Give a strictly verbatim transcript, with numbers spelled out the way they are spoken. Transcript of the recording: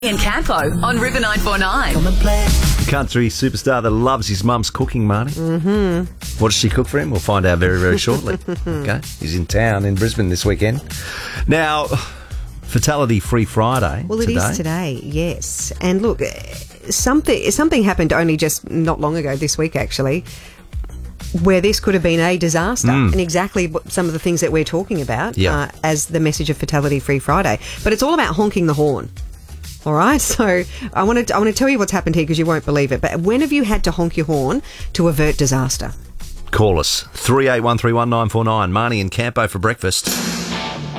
In Campo on River nine four nine. Country superstar that loves his mum's cooking, Marty. Mm-hmm. What does she cook for him? We'll find out very, very shortly. Okay, he's in town in Brisbane this weekend. Now, Fatality Free Friday. Well, it today. is today, yes. And look, something something happened only just not long ago, this week actually, where this could have been a disaster, Mm. and exactly what some of the things that we're talking about Yeah. uh, as the message of Fatality Free Friday. But it's all about honking the horn. All right, so I want to I want to tell you what's happened here because you won't believe it. But when have you had to honk your horn to avert disaster? Call us three eight one three one nine four nine. Marnie and Campo for breakfast.